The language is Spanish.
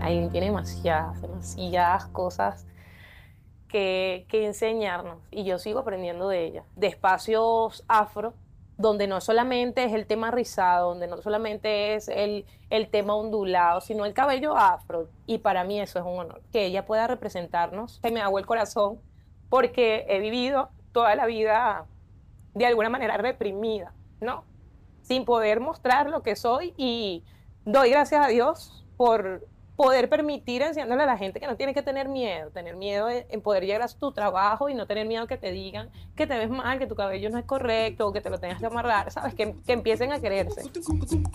Aileen tiene demasiadas cosas que enseñarnos y yo sigo aprendiendo de ella. De espacios afro, donde no solamente es el tema rizado, donde no solamente es el tema ondulado, sino el cabello afro. Y para mí eso es un honor, que ella pueda representarnos. Se me aguó el corazón porque he vivido toda la vida de alguna manera reprimida, ¿no? Sin poder mostrar lo que soy y doy gracias a Dios por poder permitir enseñándole a la gente que no tiene que tener miedo en poder llegar a tu trabajo y no tener miedo que te digan que te ves mal, que tu cabello no es correcto o que te lo tengas que amarrar, ¿sabes? Que empiecen a quererse.